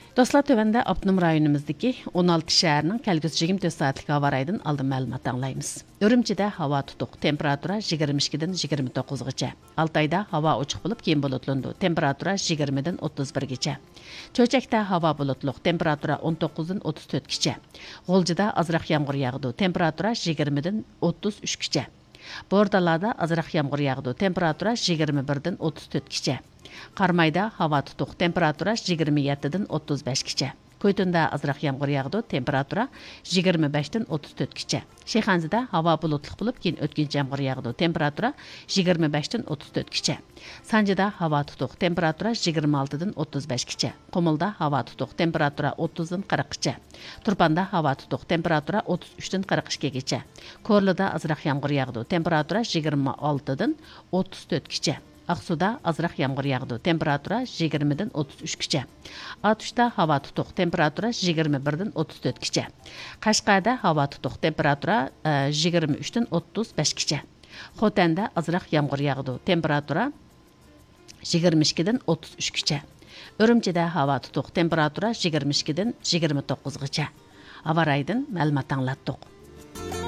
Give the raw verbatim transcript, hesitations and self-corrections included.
Dostlar, tövəndə Abnum rayonumuzdaki on altı şəhərinin kəlgüsü yigirma dörd saatlik hava rayından aldın məlumat anlayımız. Ürümçidə hava tutuq, temperatura yigirma ikkidən yigirma to'qqizgacha. Altayda hava ochiq bo'lib, keyin bulutlandı, temperatura yigirmadan o'ttiz birgacha. Cho'chakda hava bulutluq, temperatura o'n to'qqizdan o'ttiz to'rtgacha. G'oljida azroq yomg'ir yog'di, temperatura yigirmadan o'ttiz uchgacha. Bordalada azroq yomg'ir yog'di, temperatura yigirma birdan o'ttiz to'rtgacha. Qarmayda hava tutuq, temperatura yigirma yettidan o'ttiz beshgacha. Ko'ytunda azroq yomg'ir yog'di, temperatura yigirma beshdan o'ttiz to'rtgacha. Shayxonzada havo bulutli bo'lib, keyin o'tkinchi yomg'ir yog'di, temperatura yigirma beshdan o'ttiz to'rtgacha. Sanjida havo tutuq, temperatura yigirma oltidan o'ttiz beshgacha. Qumulda havo tutuq, temperatura o'ttizdan qirqqacha. Turpanda havo tutuq, temperatura o'ttiz uchdan qirq ikkigacha. Ko'rlida azroq yomg'ir yog'di, temperatura yigirma oltidan o'ttiz to'rtgacha. Aqsuda azroq yomg'ir yog'di, temperatura yigirmadan o'ttiz uchgacha. Atushda havo tutuq, temperatura yigirma birdan o'ttiz to'rtgacha. Qashqarda havo tutuq, temperatura yigirma uchdan o'ttiz beshgacha. Xotanda azroq yomg'ir yog'di, temperatura yigirma ikkidan o'ttiz uchgacha. Urumchida havo tutuq, temperatura yigirma ikkidan yigirma to'qqizgacha. Havo raydan ma'lumot anglatdik.